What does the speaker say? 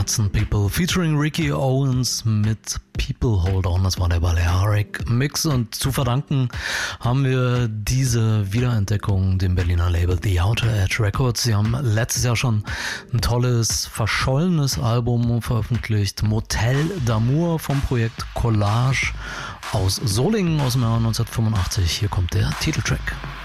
Hearts and People featuring Ricky Owens mit People Hold On. Das war der Balearic Mix und zu verdanken haben wir diese Wiederentdeckung dem Berliner Label The Outer Edge Records. Sie haben letztes Jahr schon ein tolles, verschollenes Album veröffentlicht, Motel d'Amour vom Projekt Collage aus Solingen aus dem Jahr 1985. Hier kommt der Titeltrack.